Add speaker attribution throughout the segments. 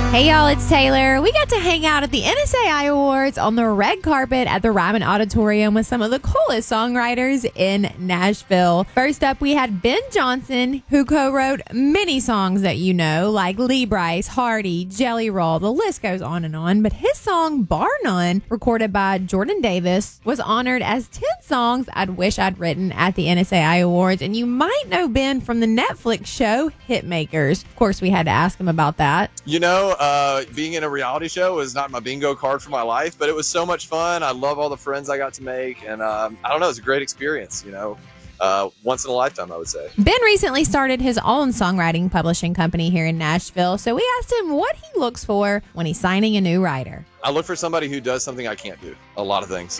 Speaker 1: Hey y'all, it's Taylor. We got to hang out at the NSAI Awards on the red carpet at the Ryman Auditorium with some of the coolest songwriters in Nashville. First up, we had Ben Johnson, who co-wrote many songs that you know, like Lee Brice, Hardy, Jelly Roll, the list goes on and on. But his song, Bar None, recorded by Jordan Davis, was honored as 10 songs I'd wish I'd written at the NSAI Awards. And you might know Ben from the Netflix show Hitmakers. Of course, we had to ask him about that.
Speaker 2: You know, being in a reality show was not my bingo card for my life, but it was so much fun. I love all the friends I got to make, and I don't know, it's a great experience, you know. Once in a lifetime, I would say.
Speaker 1: Ben recently started his own songwriting publishing company here in Nashville, so we asked him what he looks for when he's signing a new writer.
Speaker 2: I look for somebody who does something I can't do. A lot of things.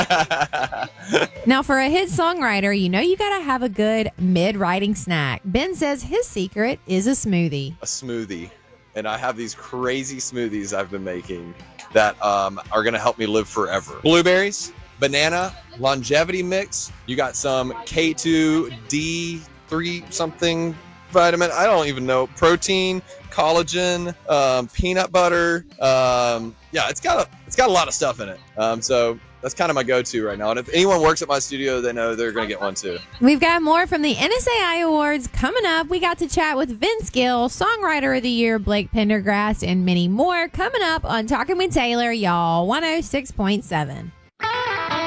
Speaker 1: Now, for a hit songwriter, you know you got to have a good mid-writing snack. Ben says his secret is a smoothie.
Speaker 2: A smoothie. And I have these crazy smoothies I've been making that are going to help me live forever. Blueberries, banana, longevity mix. You got some K2, D3 something vitamin. I don't even know. Protein, collagen, peanut butter. Yeah, it's got a lot of stuff in it. So that's kind of my go-to right now. And if anyone works at my studio, they know they're going to get one too.
Speaker 1: We've got more from the NSAI Awards coming up. We got to chat with Vince Gill, Songwriter of the Year, Blake Pendergrass, and many more coming up on Talking with Taylor, y'all, 106.7.